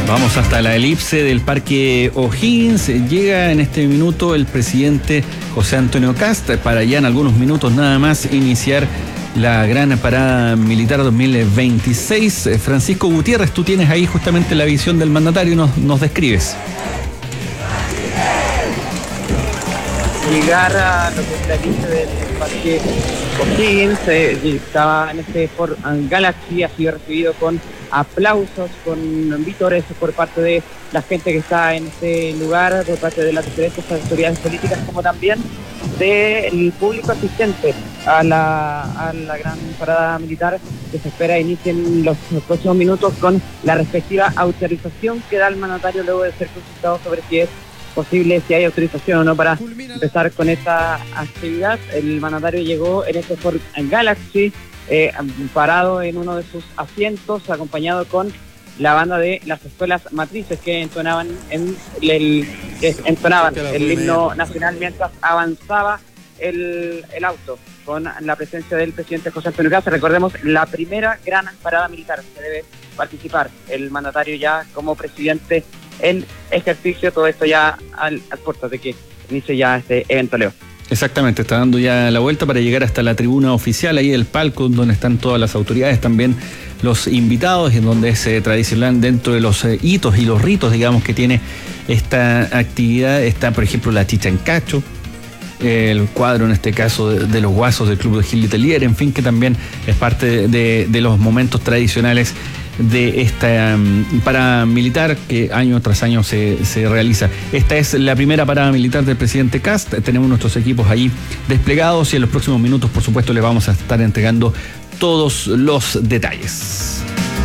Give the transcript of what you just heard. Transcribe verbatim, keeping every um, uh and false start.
Vamos hasta la elipse del Parque O'Higgins. Llega en este minuto el presidente José Antonio Kast para ya en algunos minutos nada más iniciar la gran parada militar dos mil veintiséis. Francisco Gutiérrez, tú tienes ahí justamente la visión del mandatario y nos, nos describes. Llegar a lo que es la elipse del Parque O'Higgins, eh, estaba en este Ford Galaxy, ha sido recibido con aplausos, con vítores por parte de la gente que está en este lugar, por parte de las diferentes autoridades políticas, como también del público asistente a la, a la gran parada militar que se espera inicie en los próximos minutos con la respectiva autorización que da el mandatario luego de ser consultado sobre si es posible, si hay autorización o no para empezar con esta actividad. El mandatario llegó en este Ford Galaxy, eh, parado en uno de sus asientos, acompañado con la banda de las escuelas matrices que entonaban en el, que entonaban el himno nacional mientras avanzaba el, el auto, con la presencia del presidente José Antonio Kast. Recordemos, la primera gran parada militar que debe participar el mandatario ya como presidente en ejercicio, todo esto ya al, al puerto de que inicie ya este evento, Leo. Exactamente, está dando ya la vuelta para llegar hasta la tribuna oficial, ahí el palco donde están todas las autoridades, también los invitados, en donde es eh, tradicional dentro de los eh, hitos y los ritos, digamos, que tiene esta actividad. Está, por ejemplo, la chicha en cacho, el cuadro en este caso de, de los guasos del Club de Gil Letelier, en fin, que también es parte de, de, de los momentos tradicionales de esta um, parada militar que año tras año se, se realiza. Esta es la primera parada militar del presidente Kast. Tenemos nuestros equipos ahí desplegados y en los próximos minutos, por supuesto, les vamos a estar entregando todos los detalles.